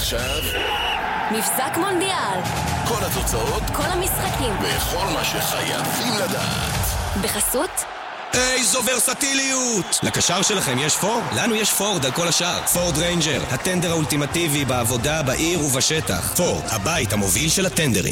ועכשיו מבזק מונדיאל. כל התוצאות, כל המשחקים וכל מה שחייבים לדעת. בחסות איזו ורסטיליות! לקשר שלכם יש פורד? לנו יש פורד על כל השאר. פורד ריינג'ר, הטנדר האולטימטיבי בעבודה, בעיר ובשטח. פורד, הבית המוביל של הטנדרים.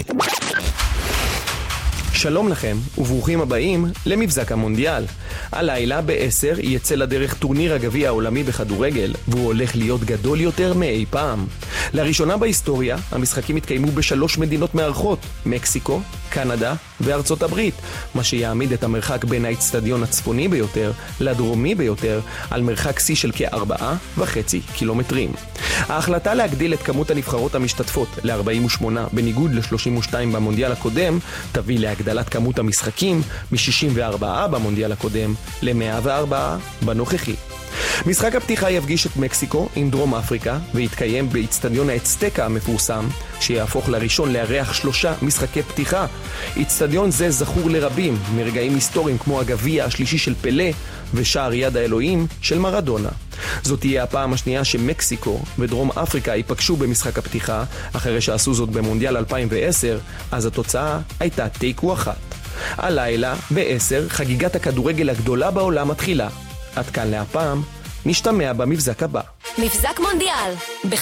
שלום לכם וברוכים הבאים למבזק המונדיאל. הלילה ב-10 יצא לדרך טורניר הגביע העולמי בכדורגל, והוא הולך להיות גדול יותר מאי פעם. לראשונה בהיסטוריה המשחקים התקיימו בשלוש מדינות מארחות, מקסיקו, קנדה וארצות הברית, מה שיעמיד את המרחק בין האצטדיון הצפוני ביותר לדרומי ביותר על מרחק שיא של כ4.5 קילומטרים. ההחלטה להגדיל את כמות הנבחרות המשתתפות ל-48 בניגוד ל-32 במונדיאל הקודם תביא להגדלת כמות המשחקים מ-64 במונדיאל הקודם ל-104 בנוכחי. משחק הפתיחה יפגיש את מקסיקו עם דרום אפריקה ויתקיים באצטדיון האצטקה המפורסם, שיהפוך לראשון לארח 3 משחקי פתיחה. אצטדיון זה זכור לרבים מרגעים היסטוריים כמו הגביע השלישי של פלה ושער יד האלוהים של מרדונה. זאת תהיה הפעם השנייה שמקסיקו ודרום אפריקה ייפגשו במשחק הפתיחה, אחרי שעשו זאת במונדיאל 2010, אז התוצאה הייתה תיקו 1. הלילה ב-10 חגיגת הכדורגל הגדולה בעולם מתחילה. עד כאן להפעם, נשתמע במבזק הבא. מבזק מונדיאל.